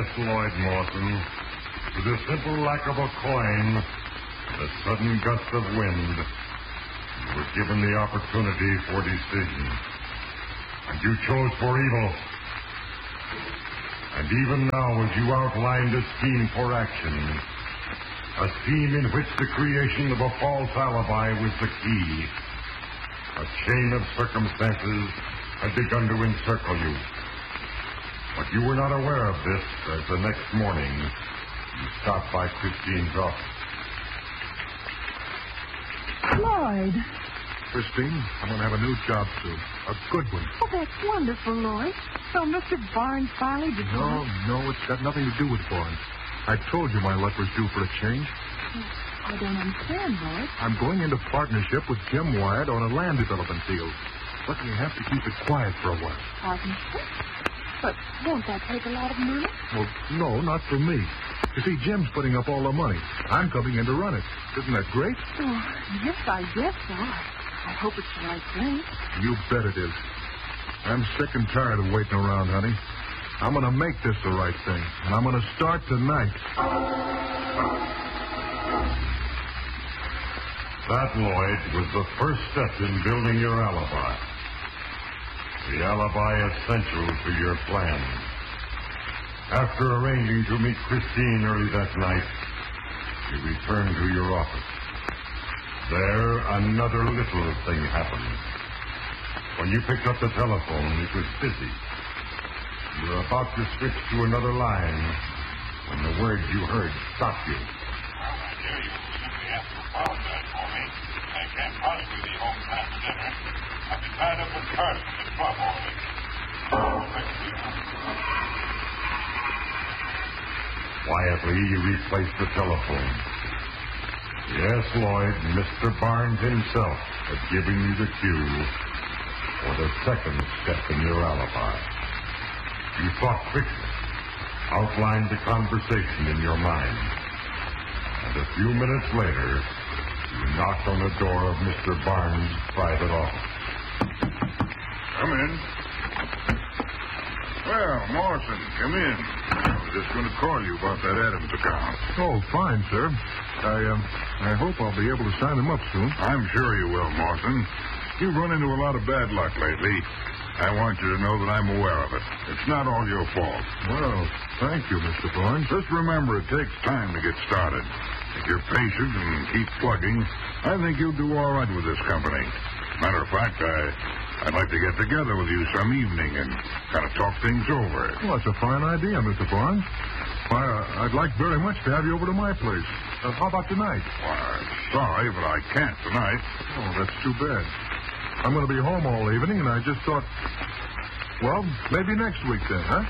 Yes, Lloyd Mawson. To the simple lack of a coin, the sudden gust of wind, you were given the opportunity for decision. And you chose for evil. And even now, as you outlined a scheme for action, a scheme in which the creation of a false alibi was the key, a chain of circumstances had begun to encircle you. But you were not aware of this as the next morning you stopped by Christine's office. Lloyd. Christine, I'm going to have a new job soon. A good one. Oh, that's wonderful, Lloyd. So Mr. Barnes finally decided... No, it's got nothing to do with Barnes. I told you my luck was due for a change. I don't understand, Lloyd. I'm going into partnership with Jim Wyatt on a land development deal. But you have to keep it quiet for a while. Partnership? But won't that take a lot of money? Well, no, not for me. You see, Jim's putting up all the money. I'm coming in to run it. Isn't that great? Oh, yes, I guess so. I hope it's the right thing. You bet it is. I'm sick and tired of waiting around, honey. I'm going to make this the right thing, and I'm going to start tonight. That, Lloyd, was the first step in building your alibi. The alibi essential to your plan. After arranging to meet Christine early that night, you returned to your office. There, another little thing happened. When you picked up the telephone, it was busy. You were about to switch to another line when the words you heard stopped you. I can't possibly be home after dinner. I've been tied up with Carson at the club all week. Quietly, you replaced the telephone. Yes, Lloyd, Mr. Barnes himself had given you the cue for the second step in your alibi. You thought quickly, outlined the conversation in your mind, and a few minutes later, you knocked on the door of Mr. Barnes' private office. Come in. Well, Morrison, come in. I was just going to call you about that Adams account. Oh, fine, sir. I hope I'll be able to sign him up soon. I'm sure you will, Morrison. You've run into a lot of bad luck lately. I want you to know that I'm aware of it. It's not all your fault. Well, thank you, Mr. Barnes. Just remember, it takes time to get started. If you're patient and keep plugging, I think you'll do all right with this company. Matter of fact, I'd like to get together with you some evening and kind of talk things over. Well, that's a fine idea, Mr. Barnes. Why, I'd like very much to have you over to my place. How about tonight? Well, sorry, but I can't tonight. Oh, that's too bad. I'm going to be home all evening, and I just thought, well, maybe next week then, huh?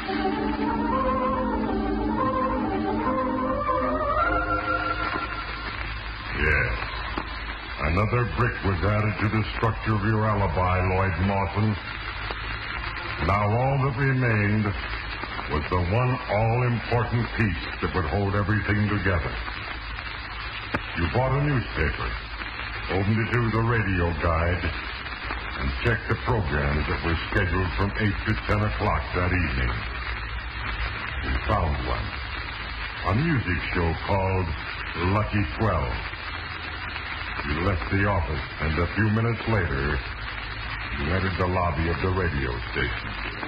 Yes. Another brick was added to the structure of your alibi, Lloyd Mawson. Now all that remained was the one all-important piece that would hold everything together. You bought a newspaper, opened it to the radio guide, and checked the programs that were scheduled from 8 to 10 o'clock that evening. You found one. A music show called Lucky 12. You left the office, and a few minutes later, you entered the lobby of the radio station.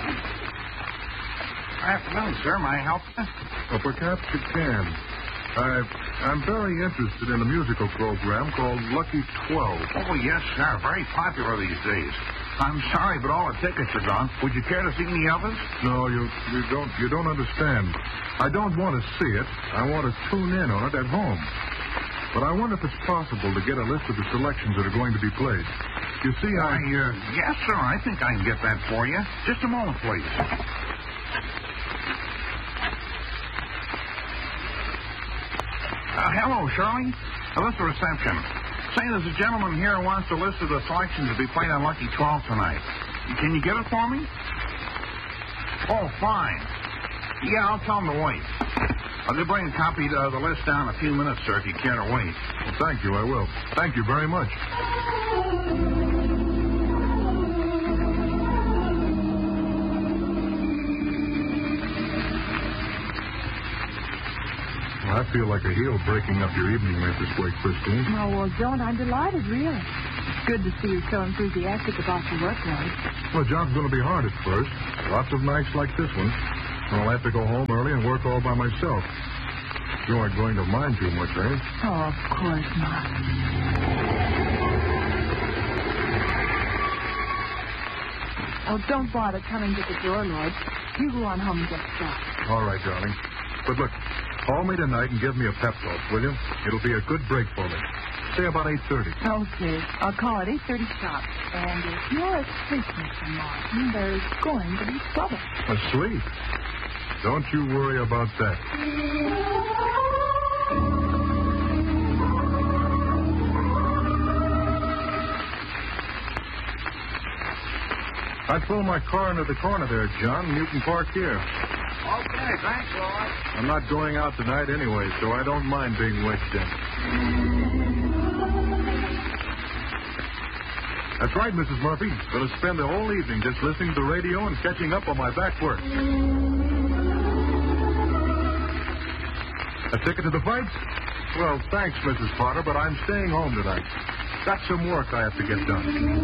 Afternoon, sir. May I help you? Well, perhaps you can. I'm very interested in a musical program called Lucky 12. Oh, yes, sir. Very popular these days. I'm sorry, but all the tickets are gone. Would you care to see any of us? No, you don't understand. I don't want to see it. I want to tune in on it at home. But I wonder if it's possible to get a list of the selections that are going to be played. You see, yes, sir. I think I can get that for you. Just a moment, please. Hello, Shirley. This is the reception. Say, there's a gentleman here who wants a list of the selections to be played on Lucky 12 tonight. Can you get it for me? Oh, fine. Yeah, I'll tell him to wait. I'll bring a copy of the list down in a few minutes, sir, if you care to wait. Well, thank you, I will. Thank you very much. I feel like a heel breaking up your evening right this way, Christine. Oh, well, don't. I'm delighted, really. It's good to see you so enthusiastic about your work, Lloyd. Well, the job's going to be hard at first. Lots of nights like this one. I'll have to go home early and work all by myself. You aren't going to mind too much, eh? Oh, of course not. Oh, don't bother coming to the door, Lloyd. You go on home and get started. All right, darling. But look, call me tonight and give me a pep talk, will you? It'll be a good break for me. Say about 8:30. Okay. I'll call at 8:30 sharp. And if you're asleep, Mr. Martin, there's going to be trouble. Asleep? Don't you worry about that. I'd pull my car into the corner there, John, and you can park here. Okay, thanks, Lloyd. I'm not going out tonight anyway, so I don't mind being wedged in. That's right, Mrs. Murphy. Going to spend the whole evening just listening to the radio and catching up on my back work. A ticket to the fights? Well, thanks, Mrs. Potter, but I'm staying home tonight. Got some work I have to get done.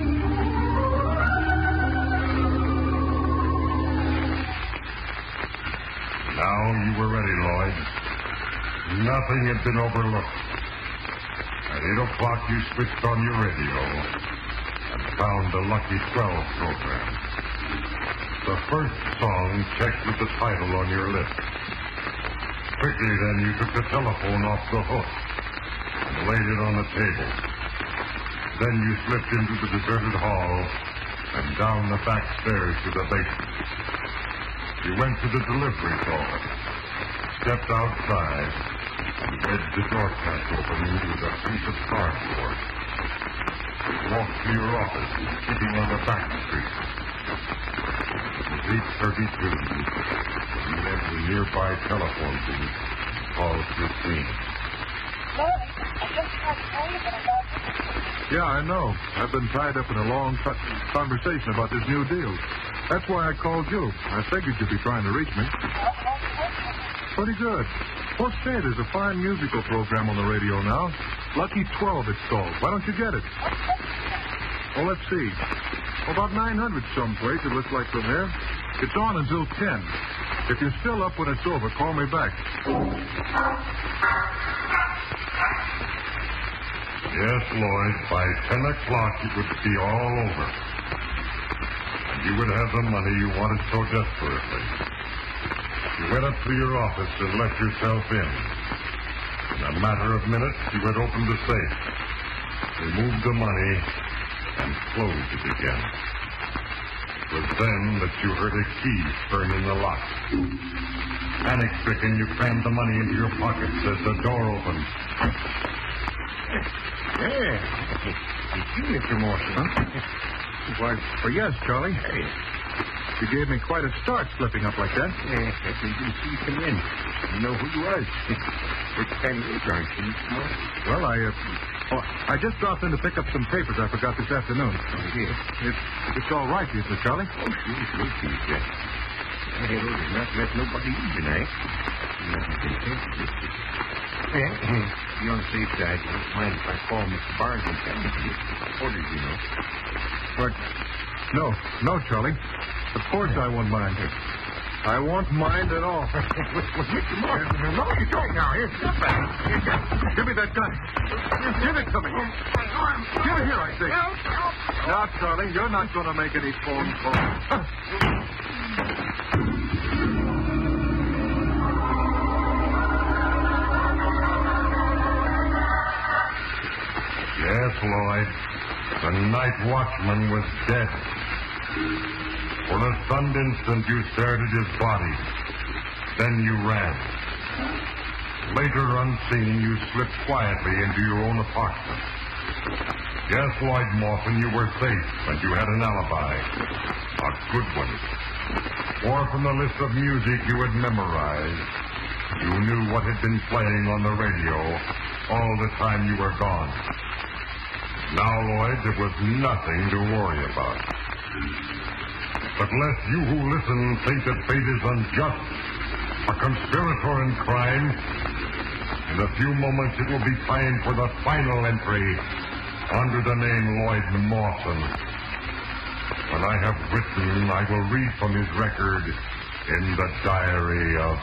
Now you were ready, Lloyd. Nothing had been overlooked. At 8 o'clock, you switched on your radio and found the Lucky 12 program. The first song checked with the title on your list. Quickly, then, you took the telephone off the hook and laid it on the table. Then you slipped into the deserted hall and down the back stairs to the basement. You went to the delivery door, stepped outside, and wedged the door catch open with a piece of cardboard. Walked to your office, keeping on the back street. It was 8:32. You went to the nearby telephone booth and called Christine. Lloyd, I just tried to tell you about this. Yeah, I know. I've been tied up in a long conversation about this new deal. That's why I called you. I figured you'd be trying to reach me. Pretty good. Oh, say, there's a fine musical program on the radio now. Lucky 12, it's called. Why don't you get it? Well, let's see. About 900 someplace, it looks like from here. It's on until 10. If you're still up when it's over, call me back. Yes, Lloyd, by 10 o'clock it would be all over. And you would have the money you wanted so desperately. You went up to your office and let yourself in. In a matter of minutes, you had opened the safe, removed the money, and closed it again. It was then that you heard a key turn in the lock. Panic-stricken, you crammed the money into your pockets as the door opened. Yeah. It's you, Mr. Morrison, huh? Why, yes, Charlie. Hey. You gave me quite a start slipping up like that. Yes, I didn't see you come in. You know who you was. Which time is it, aren't you, Mr. Morrison? Well, I just dropped in to pick up some papers I forgot this afternoon. Oh, yes. It's all right, isn't it, Charlie? Oh, sure, Peter. I had orders not to let nobody in tonight. Nothing can take this. Be on the safe side. You don't mind if I call Mr. Barnes and tell him orders, you know. But, no, Charlie. Of course I won't mind. I won't mind at all. Mr. Morrison, what are you doing now? Here, step back. Give me that gun. Give it to me. Give it here, I say. Now, Charlie, you're not going to make any phone calls. Yes, Lloyd. The night watchman was dead. For a stunned instant, you stared at his body. Then you ran. Later, unseen, you slipped quietly into your own apartment. Yes, Lloyd Morphin, you were safe, and you had an alibi. A good one. For from the list of music you had memorized, you knew what had been playing on the radio all the time you were gone. Now, Lloyd, there was nothing to worry about. But lest you who listen think that fate is unjust, a conspirator in crime, In a few moments, it will be time for the final entry under the name Lloyd Mawson. When I have written, I will read from his record in the diary of